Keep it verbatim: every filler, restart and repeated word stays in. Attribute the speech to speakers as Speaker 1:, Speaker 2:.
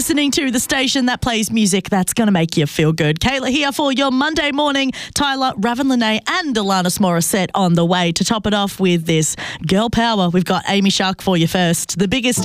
Speaker 1: listening to the station that plays music that's going to make you feel good. Kayla here for your Monday morning. Tyler, Raven Lene and Alanis Morissette on the way. To top it off with this girl power, we've got Amy Shark for you first. The biggest